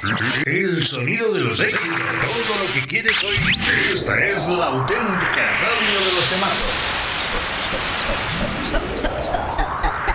El sonido de los éxitos. Todo lo que quieres oír. Esta es la auténtica radio de los demás.